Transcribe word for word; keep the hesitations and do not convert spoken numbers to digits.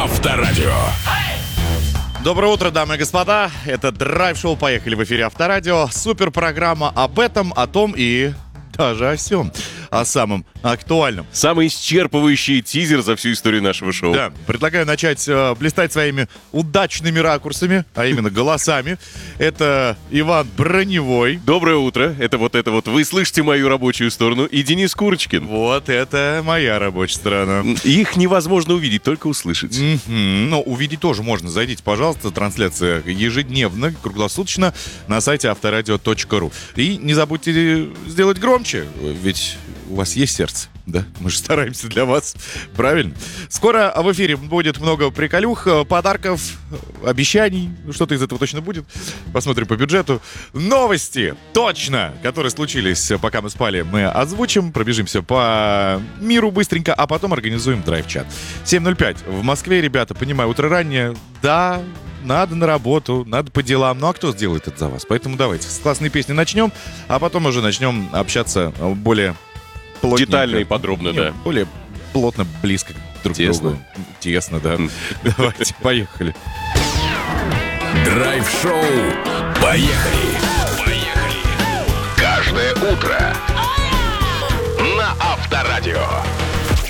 Авторадио. Доброе утро, дамы и господа. Это драйв-шоу «Поехали» в эфире Авторадио. Супер программа об этом, о том и даже о сём. О самом актуальном. Самый исчерпывающий тизер за всю историю нашего шоу. Да, предлагаю начать э, блистать своими удачными ракурсами, а именно голосами. Это Иван Броневой. Доброе утро. Это вот это вот. Вы слышите мою рабочую сторону. И Денис Курочкин. Вот это моя рабочая сторона. Их невозможно увидеть, только услышать. Мгм. Ну, увидеть тоже можно. Зайдите, пожалуйста. Трансляция ежедневно, круглосуточно на сайте авторадио точка ру. И не забудьте сделать громче, ведь у вас есть сердце, да? Мы же стараемся для вас, правильно? Скоро в эфире будет много приколюх, подарков, обещаний. Что-то из этого точно будет. Посмотрим по бюджету. Новости, точно, которые случились, пока мы спали, мы озвучим. Пробежимся по миру быстренько, а потом организуем драйв-чат. семь ноль пять в Москве, ребята, понимаю, утро раннее. Да, надо на работу, надо по делам. Ну а кто сделает это за вас? Поэтому давайте с классной песни начнем, а потом уже начнем общаться более плотненько. Детально и подробно, Не, да. Более плотно, близко друг к Тесно. другу. Тесно, да. Давайте, поехали. Драйв-шоу «Поехали». Поехали. Каждое утро на Авторадио.